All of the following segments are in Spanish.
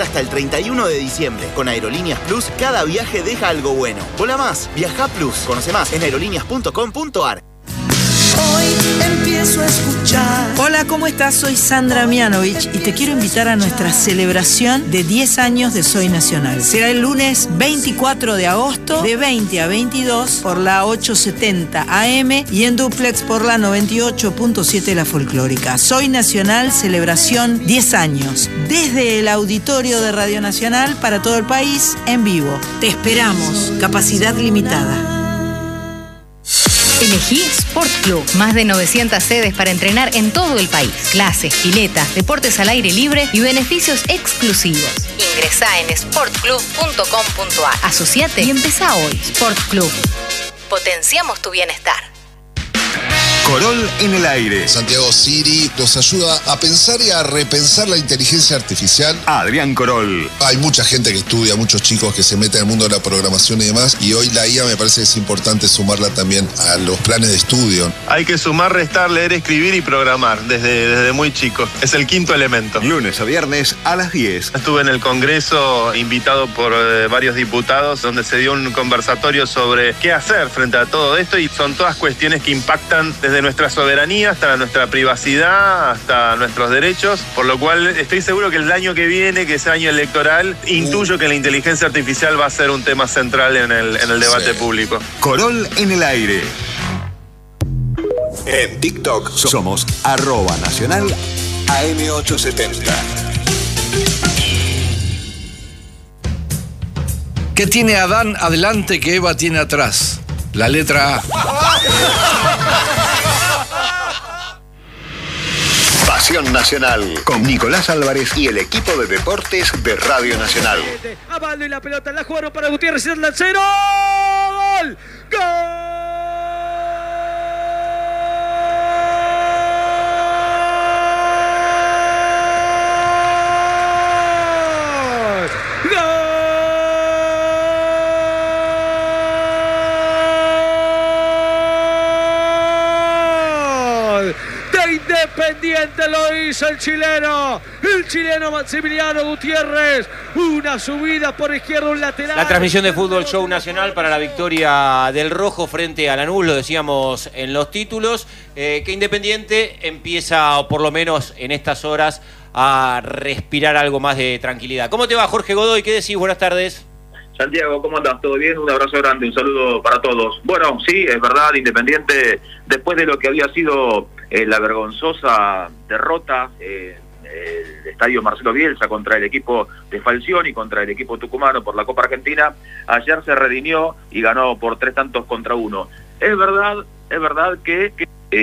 hasta el 31 de diciembre. Con Aerolíneas Plus, cada viaje deja algo bueno. Vola más, viaja Plus. Conoce más en aerolíneas.com.ar. Hoy empiezo a escuchar. Hola, ¿cómo estás? Soy Sandra Mianovich y te quiero invitar a nuestra celebración de 10 años de Soy Nacional. Será el lunes 24 de agosto de 20 a 22 por la 870 AM y en duplex por la 98.7 La Folclórica. Soy Nacional, celebración 10 años. Desde el auditorio de Radio Nacional para todo el país, en vivo. Te esperamos. Capacidad limitada. Elegí Sport Club. Más de 900 sedes para entrenar en todo el país. Clases, piletas, deportes al aire libre y beneficios exclusivos. Ingresá en sportclub.com.ar. Asociate y empezá hoy. Sport Club. Potenciamos tu bienestar. Corol en el aire. Santiago Siri nos ayuda a pensar y a repensar la inteligencia artificial. Adrián Corol. Hay mucha gente que estudia, muchos chicos que se meten en el mundo de la programación y demás, y hoy la IA me parece que es importante sumarla también a los planes de estudio. Hay que sumar, restar, leer, escribir y programar desde muy chico. Es el quinto elemento. Lunes a viernes a las 10. Estuve en el Congreso invitado por varios diputados donde se dio un conversatorio sobre qué hacer frente a todo esto, y son todas cuestiones que impactan desde nuestra soberanía hasta nuestra privacidad, hasta nuestros derechos, por lo cual estoy seguro que el año que viene, que es año electoral, intuyo que la inteligencia artificial va a ser un tema central en el debate público. Corol en el aire. En TikTok somos @nacional AM870. ¿Qué tiene Adán adelante que Eva tiene atrás? La letra A. Pasión Nacional con Nicolás Álvarez y el equipo de deportes de Radio Nacional. Avaldo y la pelota la jugaron para Gutiérrez y el lancero. ¡Gol! ¡Gol! Independiente lo hizo el chileno Maximiliano Gutiérrez, una subida por izquierda, un lateral. La transmisión de Fútbol Show Nacional para la victoria del Rojo frente a Lanús, lo decíamos en los títulos, que Independiente empieza, o por lo menos en estas horas, a respirar algo más de tranquilidad. ¿Cómo te va, Jorge Godoy? ¿Qué decís? Buenas tardes. Santiago, ¿cómo andás? ¿Todo bien? Un abrazo grande, un saludo para todos. Bueno, sí, es verdad, Independiente, después de lo que había sido la vergonzosa derrota el estadio Marcelo Bielsa contra el equipo de Falcioni, contra el equipo tucumano por la Copa Argentina, ayer se redimió y ganó por 3-1. Es verdad que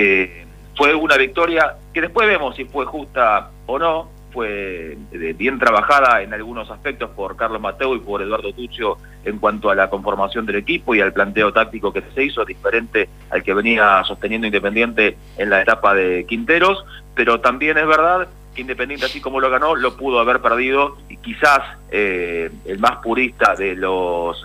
fue una victoria que después vemos si fue justa o no. Fue bien trabajada en algunos aspectos por Carlos Mateu y por Eduardo Tuccio en cuanto a la conformación del equipo y al planteo táctico que se hizo, diferente al que venía sosteniendo Independiente en la etapa de Quinteros, pero también es verdad que Independiente, así como lo ganó, lo pudo haber perdido, y quizás el más purista de los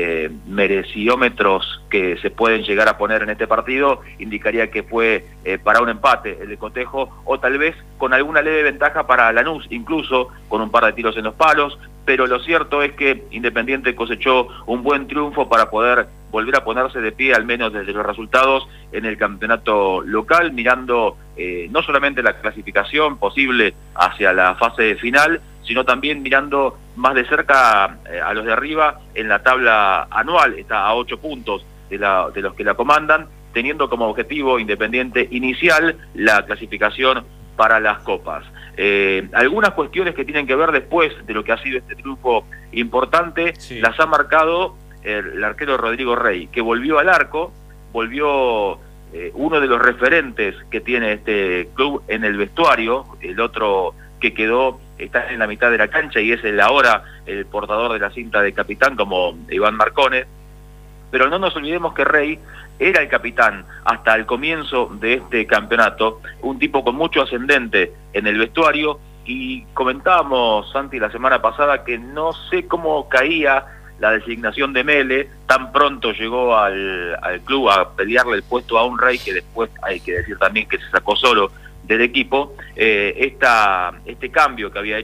mereciómetros que se pueden llegar a poner en este partido indicaría que fue para un empate el de Cotejo, o tal vez con alguna leve ventaja para Lanús, incluso con un par de tiros en los palos, pero lo cierto es que Independiente cosechó un buen triunfo para poder volver a ponerse de pie, al menos desde los resultados, en el campeonato local, mirando no solamente la clasificación posible hacia la fase final, sino también mirando más de cerca a los de arriba en la tabla anual. Está a 8 puntos de los que la comandan, teniendo como objetivo Independiente inicial la clasificación para las copas. Algunas cuestiones que tienen que ver después de lo que ha sido este triunfo importante, sí, las ha marcado el arquero Rodrigo Rey, que volvió al arco, volvió uno de los referentes que tiene este club en el vestuario, el otro que quedó está en la mitad de la cancha y es ahora el portador de la cinta de capitán, como Iván Marcone. Pero no nos olvidemos que Rey era el capitán hasta el comienzo de este campeonato, un tipo con mucho ascendente en el vestuario, y comentábamos, Santi, la semana pasada que no sé cómo caía la designación de Mele, tan pronto llegó al club a pelearle el puesto a un Rey que después hay que decir también que se sacó solo del equipo. Este cambio que había hecho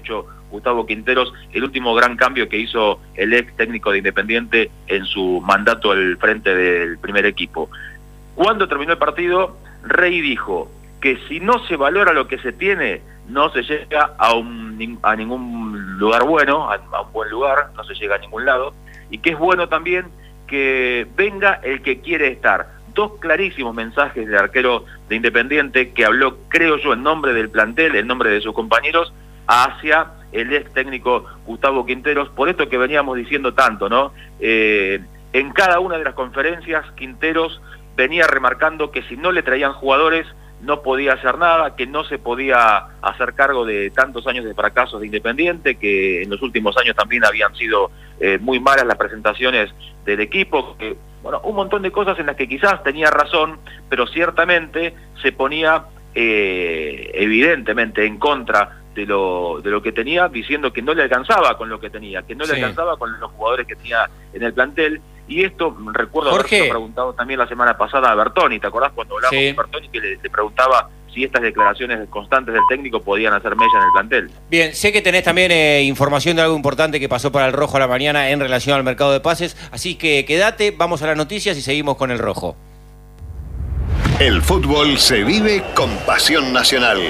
Gustavo Quinteros, el último gran cambio que hizo el ex técnico de Independiente en su mandato al frente del primer equipo. Cuando terminó el partido, Rey dijo que si no se valora lo que se tiene, no se llega a ningún lugar bueno, a un buen lugar, no se llega a ningún lado, y que es bueno también que venga el que quiere estar. Dos clarísimos mensajes del arquero de Independiente que habló, creo yo, en nombre del plantel, en nombre de sus compañeros, hacia el ex técnico Gustavo Quinteros, por esto que veníamos diciendo tanto, ¿no? En cada una de las conferencias, Quinteros venía remarcando que si no le traían jugadores, no podía hacer nada, que no se podía hacer cargo de tantos años de fracasos de Independiente, que en los últimos años también habían sido muy malas las presentaciones del equipo, que, bueno, un montón de cosas en las que quizás tenía razón, pero ciertamente se ponía evidentemente en contra de lo que tenía, diciendo que no le alcanzaba con lo que tenía, que no le alcanzaba con los jugadores que tenía en el plantel. Y esto, recuerdo haberse preguntado también la semana pasada a Bertoni, ¿te acordás cuando hablamos con Bertoni que le preguntaba si estas declaraciones constantes del técnico podían hacer mella en el plantel? Bien, sé que tenés también información de algo importante que pasó para el Rojo a la mañana en relación al mercado de pases, así que quédate, vamos a las noticias y seguimos con el Rojo. El fútbol se vive con pasión nacional.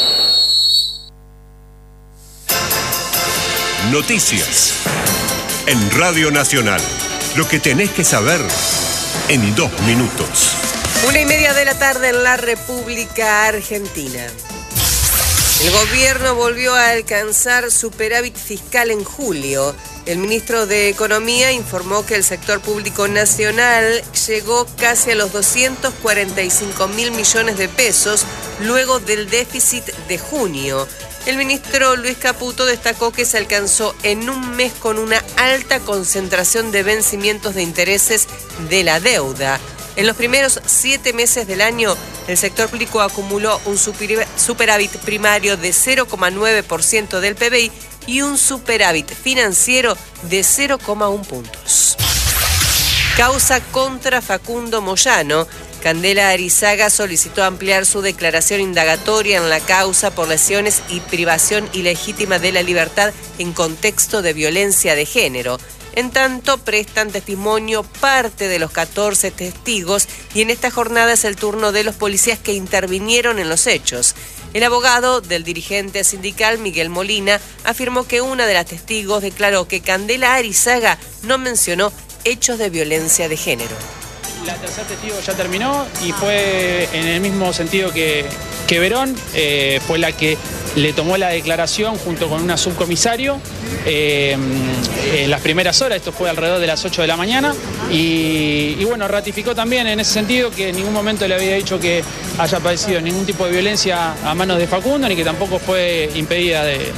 Noticias en Radio Nacional. Lo que tenés que saber en 2 minutos. 1:30 de la tarde en la República Argentina. El gobierno volvió a alcanzar superávit fiscal en julio. El ministro de Economía informó que el sector público nacional llegó casi a los 245.000 millones de pesos luego del déficit de junio. El ministro Luis Caputo destacó que se alcanzó en un mes con una alta concentración de vencimientos de intereses de la deuda. En los primeros 7 meses del año, el sector público acumuló un superávit primario de 0,9% del PBI y un superávit financiero de 0,1 puntos. Causa contra Facundo Moyano. Candela Arizaga solicitó ampliar su declaración indagatoria en la causa por lesiones y privación ilegítima de la libertad en contexto de violencia de género. En tanto, prestan testimonio parte de los 14 testigos y en esta jornada es el turno de los policías que intervinieron en los hechos. El abogado del dirigente sindical, Miguel Molina, afirmó que una de las testigos declaró que Candela Arizaga no mencionó hechos de violencia de género. La tercera testigo ya terminó y fue en el mismo sentido que Verón, fue la que le tomó la declaración junto con una subcomisario en las primeras horas, esto fue alrededor de las 8 de la mañana, y bueno, ratificó también en ese sentido que en ningún momento le había dicho que haya padecido ningún tipo de violencia a manos de Facundo, ni que tampoco fue impedida de...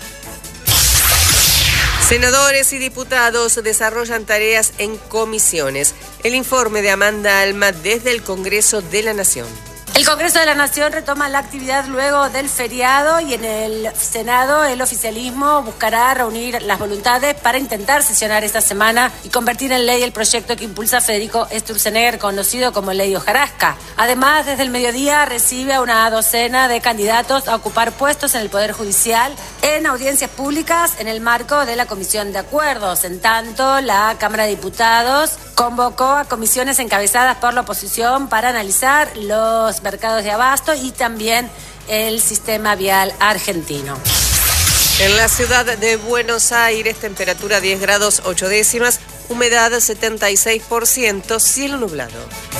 Senadores y diputados desarrollan tareas en comisiones. El informe de Amanda Alma desde el Congreso de la Nación. El Congreso de la Nación retoma la actividad luego del feriado y en el Senado el oficialismo buscará reunir las voluntades para intentar sesionar esta semana y convertir en ley el proyecto que impulsa Federico Sturzenegger, conocido como Ley Hojarasca. Además, desde el mediodía recibe a una docena de candidatos a ocupar puestos en el Poder Judicial en audiencias públicas en el marco de la Comisión de Acuerdos. En tanto, la Cámara de Diputados convocó a comisiones encabezadas por la oposición para analizar los mercados de abasto y también el sistema vial argentino. En la ciudad de Buenos Aires, temperatura 10 grados 8 décimas, humedad 76%, cielo nublado.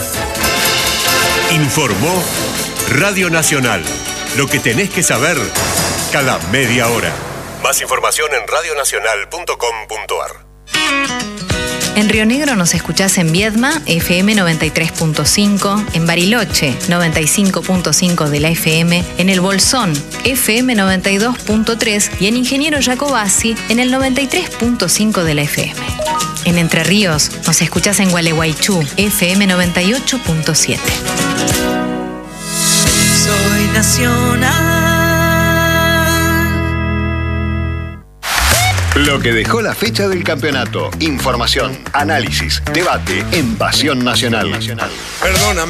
Informó Radio Nacional. Lo que tenés que saber cada media hora. Más información en radionacional.com.ar. En Río Negro nos escuchás en Viedma, FM 93.5, en Bariloche, 95.5 de la FM, en El Bolsón, FM 92.3 y en Ingeniero Jacobasi, en el 93.5 de la FM. En Entre Ríos nos escuchás en Gualeguaychú, FM 98.7. Soy nacional. Lo que dejó la fecha del campeonato. Información, análisis, debate en Pasión Nacional. Perdóname.